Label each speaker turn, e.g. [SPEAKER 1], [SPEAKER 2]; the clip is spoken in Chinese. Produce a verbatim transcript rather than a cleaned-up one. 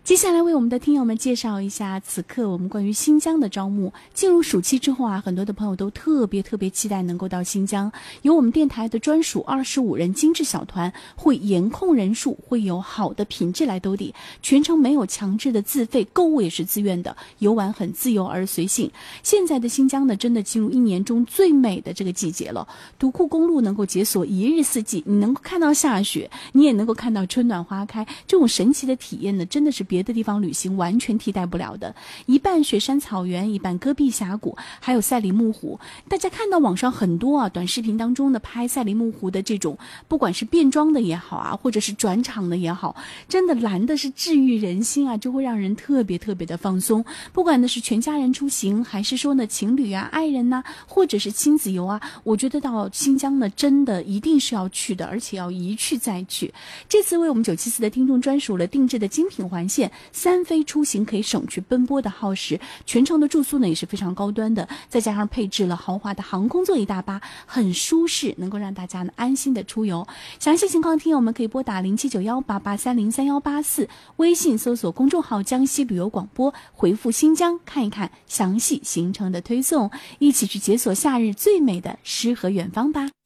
[SPEAKER 1] 接下来为我们的听友们介绍一下此刻我们关于新疆的招募。进入暑期之后啊，很多的朋友都特别特别期待能够到新疆，有我们电台的专属二十五人精致小团，会严控人数，会有好的品质来兜底，全程没有强制的自费，购物也是自愿的，游玩很自由而随性。现在的新疆呢，真的进入一年中最美的这个季节了，独库公路能够解锁一日四季，你能够看到下雪，你也能够看到春暖花开，这种神奇的体验呢，真的是别的地方旅行完全替代不了的。一半雪山草原，一半戈壁峡谷，还有赛里木湖。大家看到网上很多啊短视频当中的拍赛里木湖的这种，不管是变装的也好啊，或者是转场的也好，真的蓝的是治愈人心啊，就会让人特别特别的放松。不管呢是全家人出行，还是说呢情侣啊、爱人呐、啊，或者是亲子游啊，我觉得到新疆呢真的一定是要去的，而且要一去再去。这次为我们九七四的听众专属了定制的精品环线，三飞出行可以省去奔波的耗时，全程的住宿呢也是非常高端的，再加上配置了豪华的航空座椅大巴，很舒适，能够让大家呢安心的出游。详细情况听友们可以拨打零七九幺八八三零三幺八四，微信搜索公众号江西旅游广播，回复新疆看一看详细行程的推送，一起去解锁夏日最美的诗和远方吧。